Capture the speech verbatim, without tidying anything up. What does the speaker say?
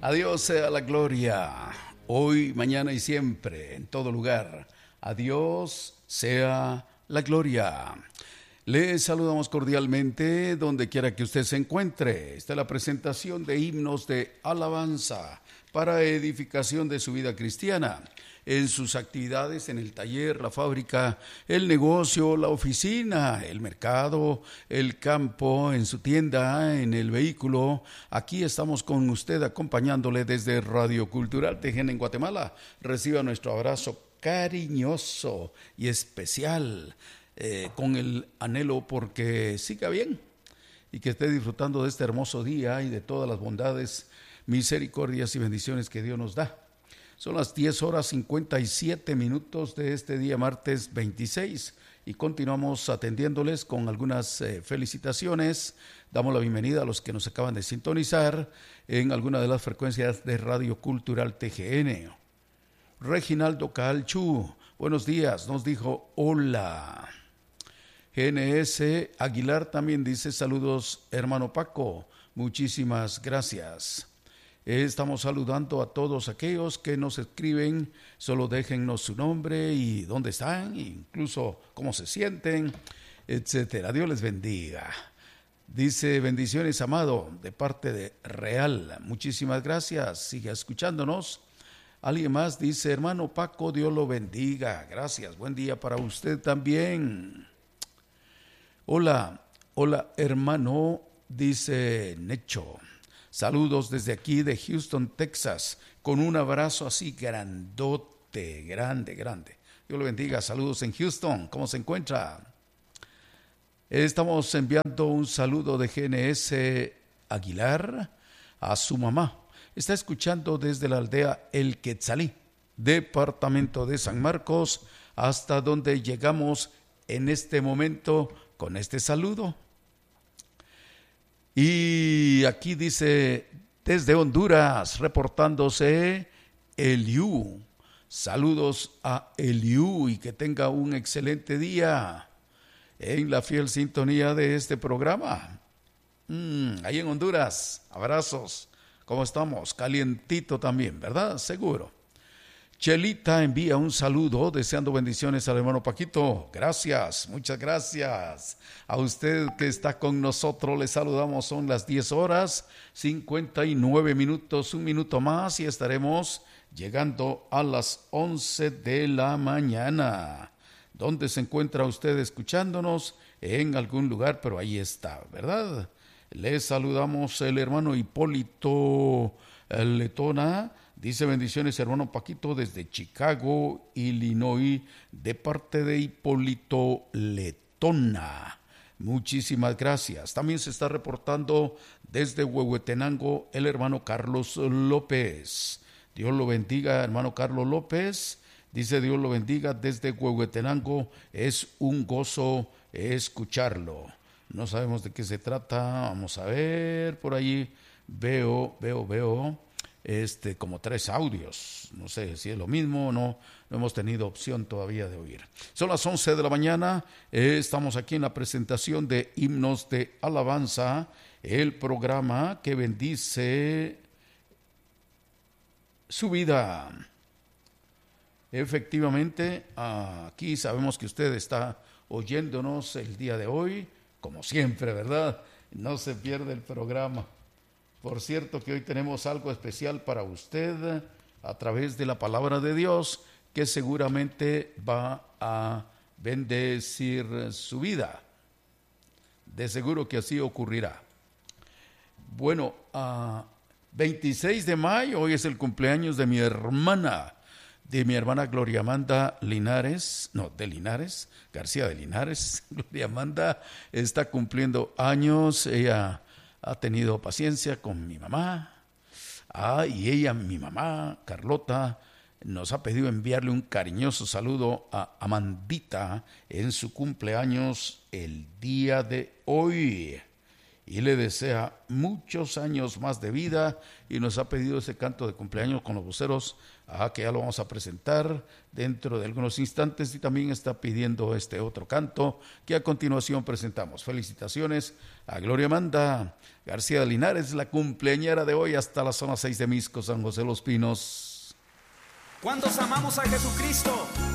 A Dios sea la gloria, hoy, mañana y siempre, en todo lugar. A Dios sea la gloria. Le saludamos cordialmente donde quiera que usted se encuentre. Esta es la presentación de himnos de alabanza para edificación de su vida cristiana. En sus actividades, en el taller, la fábrica, el negocio, la oficina, el mercado, el campo, en su tienda, en el vehículo. Aquí estamos con usted acompañándole desde Radio Cultural Tejena en Guatemala. Reciba nuestro abrazo cariñoso y especial, eh, con el anhelo porque siga bien y que esté disfrutando de este hermoso día y de todas las bondades, misericordias y bendiciones que Dios nos da. Son las diez horas cincuenta y siete minutos de este día martes veintiséis y continuamos atendiéndoles con algunas eh, felicitaciones. Damos la bienvenida a los que nos acaban de sintonizar en alguna de las frecuencias de Radio Cultural T G N. Reginaldo Calchu, buenos días, nos dijo hola. G N S Aguilar también dice saludos hermano Paco, muchísimas gracias. Estamos saludando a todos aquellos que nos escriben, solo déjennos su nombre y dónde están, incluso cómo se sienten, etcétera. Dios les bendiga. Dice, bendiciones, amado, de parte de Real. Muchísimas gracias, sigue escuchándonos. Alguien más dice, hermano Paco, Dios lo bendiga. Gracias, buen día para usted también. Hola, hola hermano, dice Necho. Saludos desde aquí de Houston, Texas, con un abrazo así grandote, grande, grande. Dios lo bendiga, saludos en Houston, ¿cómo se encuentra? Estamos enviando un saludo de G N S Aguilar a su mamá. Está escuchando desde la aldea El Quetzalí, departamento de San Marcos, hasta donde llegamos en este momento con este saludo. Y aquí dice, desde Honduras, reportándose Eliú. Saludos a Eliú y que tenga un excelente día en la fiel sintonía de este programa. Mm, ahí en Honduras, abrazos. ¿Cómo estamos? Calientito también, ¿verdad? Seguro. Chelita envía un saludo deseando bendiciones al hermano Paquito. Gracias, muchas gracias. A usted que está con nosotros le saludamos. Son las diez horas cincuenta y nueve minutos, un minuto más y estaremos llegando a las once de la mañana. ¿Dónde se encuentra usted escuchándonos? En algún lugar, pero ahí está, ¿verdad? Le saludamos el hermano Hipólito Letona. Dice bendiciones hermano Paquito desde Chicago, Illinois, de parte de Hipólito Letona. Muchísimas gracias. También se está reportando desde Huehuetenango el hermano Carlos López. Dios lo bendiga, hermano Carlos López. Dice Dios lo bendiga desde Huehuetenango. Es un gozo escucharlo. No sabemos de qué se trata. Vamos a ver por ahí. Veo, veo, veo. Este, como tres audios, no sé si es lo mismo o no, no hemos tenido opción todavía de oír. Son las once de la mañana, eh, estamos aquí en la presentación de himnos de alabanza, el programa que bendice su vida. Efectivamente, aquí sabemos que usted está oyéndonos el día de hoy, como siempre, ¿verdad? No se pierde el programa. Por cierto que hoy tenemos algo especial para usted a través de la palabra de Dios que seguramente va a bendecir su vida. De seguro que así ocurrirá. Bueno, uh, veintiséis de mayo, hoy es el cumpleaños de mi hermana, de mi hermana Gloria Amanda Linares, no, de Linares, García de Linares. Gloria Amanda está cumpliendo años, ella ha tenido paciencia con mi mamá, ah, y ella, mi mamá, Carlota, nos ha pedido enviarle un cariñoso saludo a Amandita en su cumpleaños el día de hoy. y le desea muchos años más de vida, y nos ha pedido ese canto de cumpleaños con los voceros, ah, que ya lo vamos a presentar dentro de algunos instantes, y también está pidiendo este otro canto que a continuación presentamos. Felicitaciones a Gloria Amanda García de Linares, la cumpleañera de hoy, hasta la zona seis de Misco, San José Los Pinos. ¿Cuántos amamos a Jesucristo?